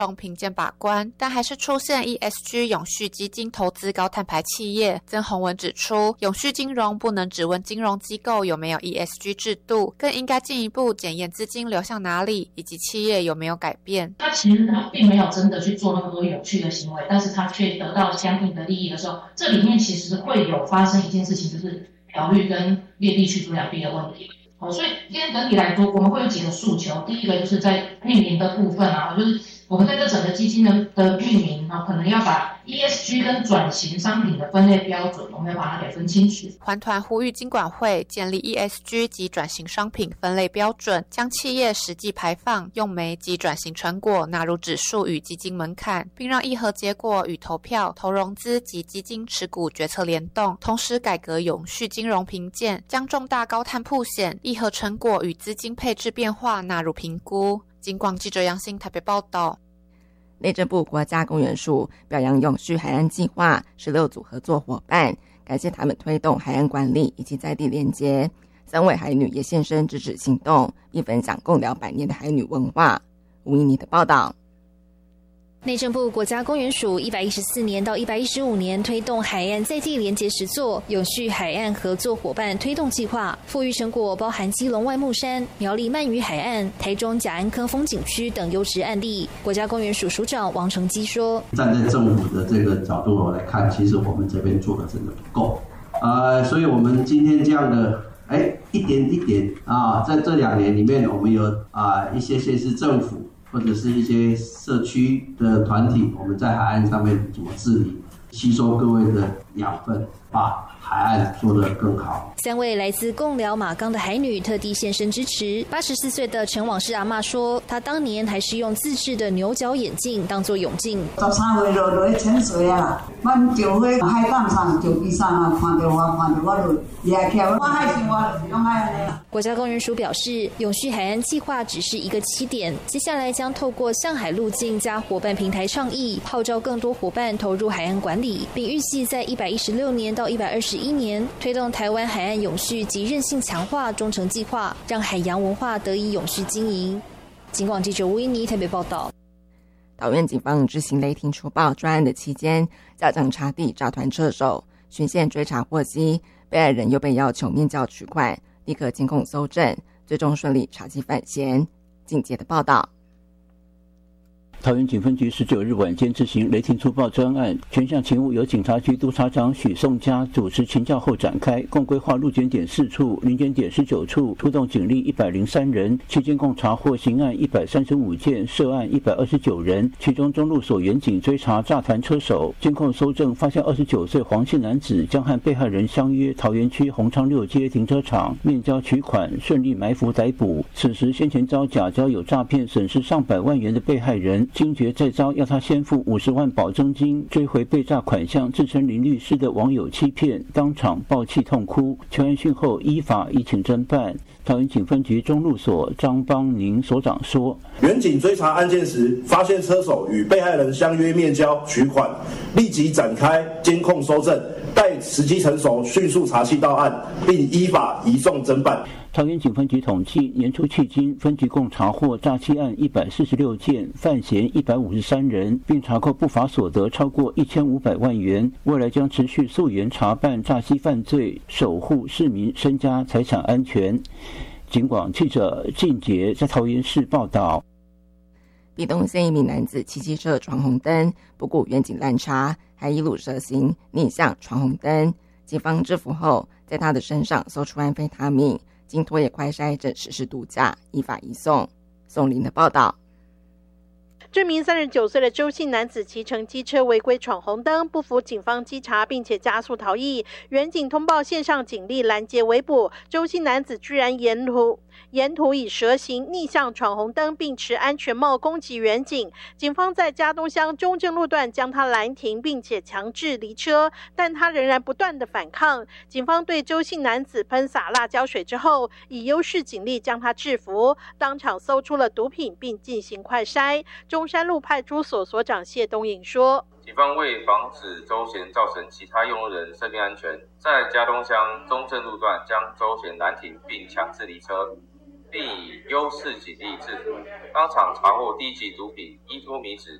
用评鉴把关，但还是出现 ESG 永续基金投资高碳排企业。曾宏文指出，永续金融不能只问金融机构有没有 ESG 制度，更应该进一步检验资金流向哪里，以及企业有没有改变。 他其实他并没有真的去做那么多有趣的行为，但是他却得到相应的利益的时候，这里面其实会有发生一件事情，就是漂绿跟劣币驱逐良币的问题。所以今天整体来说，我们会有几个诉求。第一个就是在运营的部分啊，就是我们在这整个基金的运营啊，可能要把 ESG 跟转型商品的分类标准，我们要把它给分清楚。 环团呼吁金管会建立 ESG 及转型商品分类标准，将企业实际排放、用煤及转型成果纳入指数与基金门槛，并让议核结果与投票、投融资及基金持股决策联动。同时改革永续金融评鉴，将重大高碳曝险、议核成果与资金配置变化纳入评估。金广记者杨欣台北报道。 内政部国家公园署表扬永续海岸计划16组合作伙伴，感谢他们推动海岸管理以及在地连结。3位海女也现身直指行动，并分享共聊100年的海女文化。吴依妮的报道。 内政部国家公园署114年到115年推动海岸在地连结实作永续海岸合作伙伴推动计划，富裕成果包含基隆外木山、苗栗鳗鱼海岸、台中甲安坑风景区等优质案例。国家公园署署长王成基说：“ 站在政府的这个角度来看，其实我们这边做的真的不够，所以我们今天这样的。”一点一点啊，在这2年里面，我们有一些县市政府或者是一些社区的团体，我们在海岸上面怎么治理，吸收各位的养分，把海岸做得更好。 3位来自贡寮马港的海女特地现身支持。84岁的陈往事阿嬷说，她当年还是用自制的牛角眼镜当作泳镜。 13岁落去潜水啊，阮就喺海岸上就比上啊，看到我就也起来，我海生活就是用海安尼。 国家公园署表示，永续海岸计划只是一个起点，接下来将透过向海路径加伙伴平台倡议，号召更多伙伴投入海岸管理，并预计在116年到121年推动台湾海岸永续及韧性强化中程计划，让海洋文化得以永续经营。警广记者吴依妮台北报道。 桃园警方执行雷霆除暴专案的期间，家长查地诈团车手，循线追查获悉，被害人又被要求面交取款，立刻监控搜证，最终顺利查缉犯嫌。警界的报道。 桃园警分局19日晚间执行雷霆粗暴专案，全项勤务由警察局督察长许颂嘉主持勤教后展开，共规划路检点4处、临检点19处，出动警力103人，期间共查获刑案135件，涉案129人，其中中路所远警追查诈团车手，监控搜证发现29岁黄姓男子将和被害人相约桃园区宏昌6街停车场面交取款，顺利埋伏逮捕。此时先前遭假交友诈骗损失上百万元的被害人，惊觉再遭要他先付50万保证金追回被诈款项，自称林律师的网友欺骗，当场爆气痛哭。求案讯后依法移请侦办。桃园警分局中路所张邦宁所长说， 远警追查案件时，发现车手与被害人相约面交取款，立即展开监控搜证，待时机成熟，迅速查缉到案，并依法移送侦办。 桃园警分局统计，年初迄今，分局共查获诈欺案146件，犯嫌153人，并查扣不法所得超过1500万元。未来将持续溯源查办诈欺犯罪，守护市民身家财产安全。警广记者靳杰在桃园市报道。 屏东县一名男子骑机车闯红灯，不顾远警拦查，还一路蛇行逆向闯红灯。警方制服后，在他的身上搜出安非他命，经唾液快筛证实是毒驾，依法移送。宋林的报道。 这名39岁的周姓男子骑乘机车违规闯红灯，不服警方稽查，并且加速逃逸。远警通报线上警力拦截围捕，周姓男子居然沿途以蛇形逆向闯红灯，并持安全帽攻击远警。警方在嘉东乡中正路段将他拦停，并且强制离车，但他仍然不断的反抗。警方对周姓男子喷洒辣椒水之后，以优势警力将他制服，当场搜出了毒品，并进行快筛。中山路派出所所长谢东颖说， 警方为防止周贤造成其他用路人生命安全，在嘉东乡中正路段将周贤拦停并强制离车。 并以优势警力制服，当场查获低级毒品依托米酯